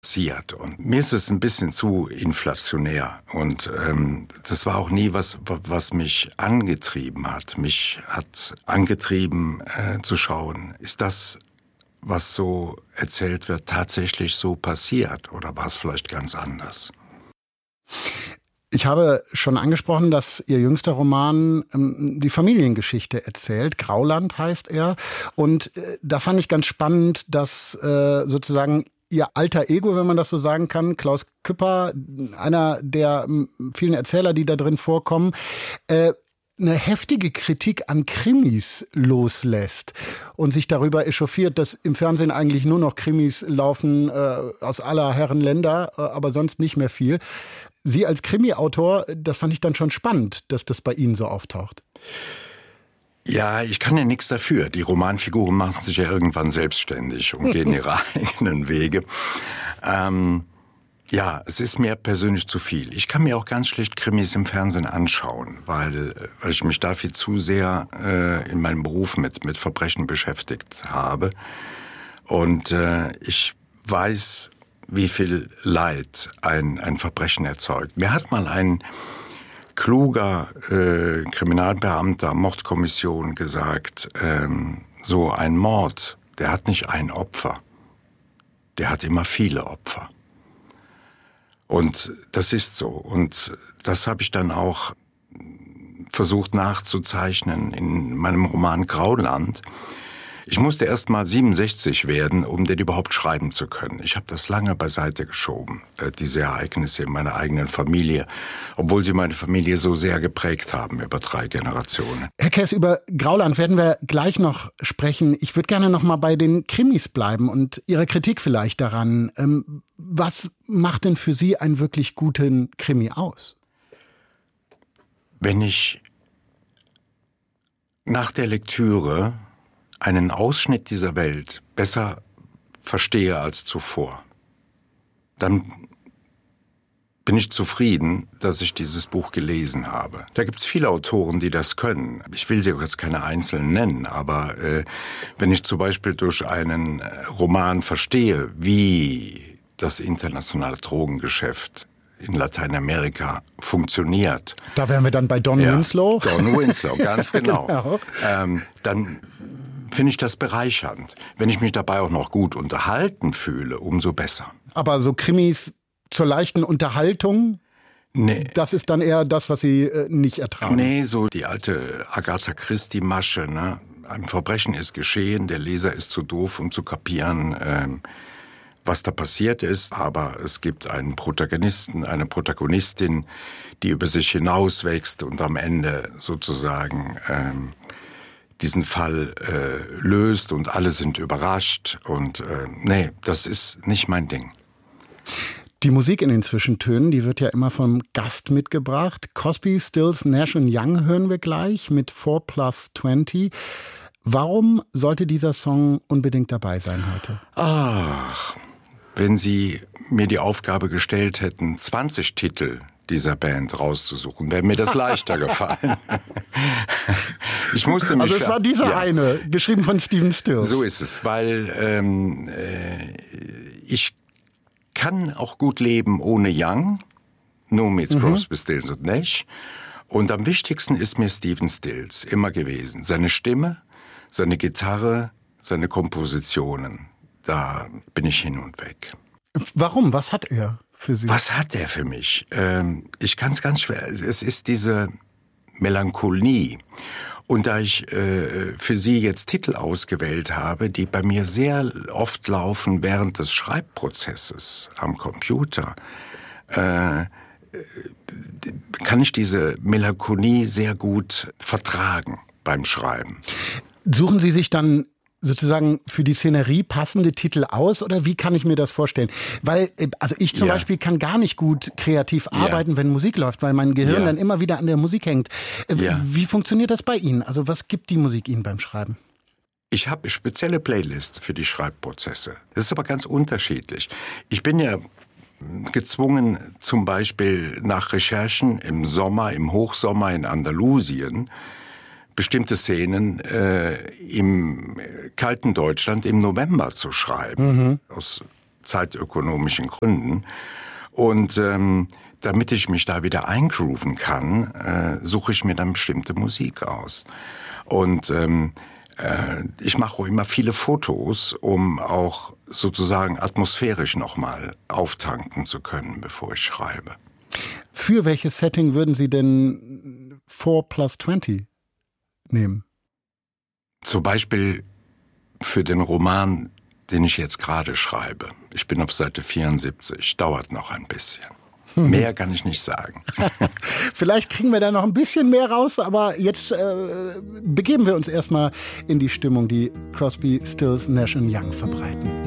passiert. Und mir ist es ein bisschen zu inflationär. Und das war auch nie was mich angetrieben hat. Mich hat angetrieben zu schauen, ist das, was so erzählt wird, tatsächlich so passiert? Oder war es vielleicht ganz anders? Ich habe schon angesprochen, dass Ihr jüngster Roman die Familiengeschichte erzählt. Grauland heißt er. Und da fand ich ganz spannend, dass sozusagen Ihr alter Ego, wenn man das so sagen kann, Klaus Küpper, einer der vielen Erzähler, die da drin vorkommen, eine heftige Kritik an Krimis loslässt und sich darüber echauffiert, dass im Fernsehen eigentlich nur noch Krimis laufen aus aller Herren Länder, aber sonst nicht mehr viel. Sie als Krimi-Autor, das fand ich dann schon spannend, dass das bei Ihnen so auftaucht. Ja, ich kann ja nichts dafür. Die Romanfiguren machen sich ja irgendwann selbstständig und gehen ihre eigenen Wege. Ja, es ist mir persönlich zu viel. Ich kann mir auch ganz schlecht Krimis im Fernsehen anschauen, weil ich mich dafür zu sehr in meinem Beruf mit Verbrechen beschäftigt habe. Und ich weiß, wie viel Leid ein Verbrechen erzeugt. Mir hat mal ein kluger Kriminalbeamter, Mordkommission gesagt, so ein Mord, der hat nicht ein Opfer, der hat immer viele Opfer. Und das ist so. Und das habe ich dann auch versucht nachzuzeichnen in meinem Roman Grauland. Ich musste erst mal 67 werden, um den überhaupt schreiben zu können. Ich habe das lange beiseite geschoben, diese Ereignisse in meiner eigenen Familie, obwohl sie meine Familie so sehr geprägt haben über 3 Generationen. Herr Kess, über Grauland werden wir gleich noch sprechen. Ich würde gerne noch mal bei den Krimis bleiben und Ihrer Kritik vielleicht daran. Was macht denn für Sie einen wirklich guten Krimi aus? Wenn ich nach der Lektüre einen Ausschnitt dieser Welt besser verstehe als zuvor, dann bin ich zufrieden, dass ich dieses Buch gelesen habe. Da gibt es viele Autoren, die das können. Ich will sie auch jetzt keine einzelnen nennen, aber wenn ich zum Beispiel durch einen Roman verstehe, wie das internationale Drogengeschäft in Lateinamerika funktioniert. Da wären wir dann bei Don Winslow. Don Winslow, ganz genau. Genau. Dann finde ich das bereichernd. Wenn ich mich dabei auch noch gut unterhalten fühle, umso besser. Aber so Krimis zur leichten Unterhaltung, nee, das ist dann eher das, was Sie nicht ertragen. Nee, so die alte Agatha Christie-Masche, ne? Ein Verbrechen ist geschehen, der Leser ist zu doof, um zu kapieren, was da passiert ist, aber es gibt einen Protagonisten, eine Protagonistin, die über sich hinauswächst und am Ende sozusagen diesen Fall löst und alle sind überrascht und nee, das ist nicht mein Ding. Die Musik in den Zwischentönen, die wird ja immer vom Gast mitgebracht. Crosby, Stills, Nash & Young hören wir gleich mit 4+20. Warum sollte dieser Song unbedingt dabei sein heute? Ach, wenn Sie mir die Aufgabe gestellt hätten, 20 Titel dieser Band rauszusuchen, wäre mir das leichter gefallen. Ich musste mich also es war dieser eine, geschrieben von Stephen Stills. So ist es, weil ich kann auch gut leben ohne Young, nur mit Crosby, Stills und Nash. Und am wichtigsten ist mir Stephen Stills immer gewesen. Seine Stimme, seine Gitarre, seine Kompositionen. Da bin ich hin und weg. Warum? Was hat er für Sie? Was hat er für mich? Ich kann es ganz schwer. Es ist diese Melancholie. Und da ich für Sie jetzt Titel ausgewählt habe, die bei mir sehr oft laufen während des Schreibprozesses am Computer, kann ich diese Melancholie sehr gut vertragen beim Schreiben. Suchen Sie sich dann sozusagen für die Szenerie passende Titel aus oder wie kann ich mir das vorstellen? Weil, also ich zum Beispiel kann gar nicht gut kreativ arbeiten, wenn Musik läuft, weil mein Gehirn dann immer wieder an der Musik hängt. Wie funktioniert das bei Ihnen? Also was gibt die Musik Ihnen beim Schreiben? Ich habe spezielle Playlists für die Schreibprozesse. Das ist aber ganz unterschiedlich. Ich bin ja gezwungen, zum Beispiel nach Recherchen im Sommer, im Hochsommer in Andalusien, bestimmte Szenen im kalten Deutschland im November zu schreiben. Aus zeitökonomischen Gründen. Und damit ich mich da wieder eingrooven kann, suche ich mir dann bestimmte Musik aus. Und ich mache auch immer viele Fotos, um auch sozusagen atmosphärisch nochmal auftanken zu können, bevor ich schreibe. Für welches Setting würden Sie denn 4+20 nehmen? Zum Beispiel für den Roman, den ich jetzt gerade schreibe. Ich bin auf Seite 74, dauert noch ein bisschen. Mehr kann ich nicht sagen. Vielleicht kriegen wir da noch ein bisschen mehr raus, aber jetzt begeben wir uns erstmal in die Stimmung, die Crosby, Stills, Nash & Young verbreiten.